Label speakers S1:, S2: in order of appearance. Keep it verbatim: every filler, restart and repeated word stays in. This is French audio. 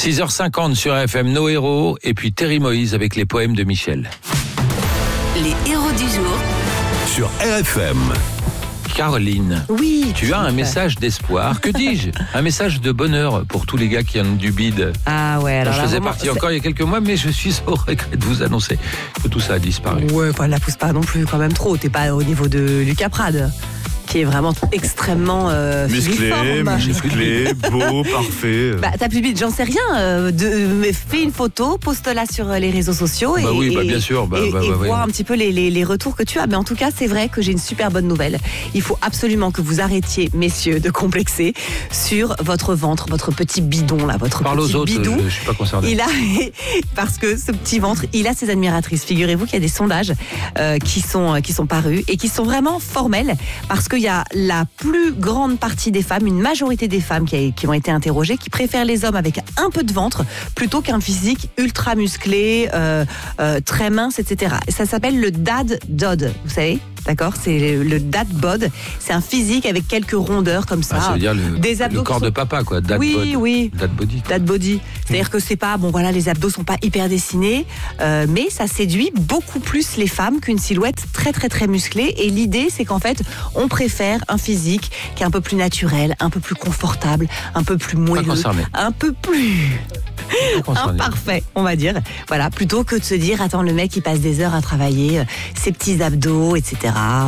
S1: six heures cinquante sur R F M, nos héros, et puis Terry Moïse avec les poèmes de Michel.
S2: Les héros du jour
S3: sur R F M.
S1: Caroline,
S4: oui,
S1: tu as un message d'espoir, que dis-je, un message de bonheur pour tous les gars qui ont du bide.
S4: Ah ouais, alors
S1: je
S4: là,
S1: faisais
S4: vraiment,
S1: partie
S4: c'est...
S1: encore il y a quelques mois, mais je suis au regret de vous annoncer que tout ça a disparu.
S4: Ouais, enfin, la pousse pas non plus quand même trop, t'es pas au niveau de Lucas Prade, qui est vraiment extrêmement euh,
S3: musclé,
S4: filiforme.
S3: musclé, beau, parfait.
S4: Bah t'as plus vite, j'en sais rien. Euh, de, mais fais une photo, poste-la sur les réseaux sociaux et,
S1: Bah oui, bah
S4: et-
S1: bien sûr, bah,
S4: et,
S1: bah,
S4: et
S1: bah,
S4: voir
S1: ouais.
S4: un petit peu les, les, les retours que tu as. Mais en tout cas, c'est vrai que j'ai une super bonne nouvelle. Il faut absolument que vous arrêtiez, messieurs, de complexer sur votre ventre, votre petit bidon là, votre
S1: Parle
S4: petit
S1: aux autres,
S4: bidou.
S1: je, je suis pas concerné.
S4: Il a, parce que ce petit ventre, il a ses admiratrices. Figurez-vous qu'il y a des sondages euh, qui sont qui sont parus et qui sont vraiment formels parce qu'il y a la plus grande partie des femmes, une majorité des femmes qui, a, qui ont été interrogées, qui préfèrent les hommes avec un peu de ventre plutôt qu'un physique ultra musclé, euh, euh, très mince, et cetera. Ça s'appelle le dad bod, vous savez? D'accord, c'est le, le dad bod. C'est un physique avec quelques rondeurs comme ça.
S1: Ah, ça veut dire le,
S4: des abdos
S1: le corps
S4: qui sont...
S1: de papa, quoi. Dad
S4: oui,
S1: bod.
S4: oui.
S1: Dad body. Quoi.
S4: Dad body. C'est-à-dire que c'est pas, bon voilà, les abdos sont pas hyper dessinés, euh, mais ça séduit beaucoup plus les femmes qu'une silhouette très très très musclée. Et l'idée, c'est qu'en fait, on préfère un physique qui est un peu plus naturel, un peu plus confortable, un peu plus moelleux,
S1: concerné.
S4: un peu plus...
S1: Pas concerné.
S4: Imparfait, on va dire. Voilà, plutôt que de se dire, attends, le mec, il passe des heures à travailler, euh, ses petits abdos, et cetera.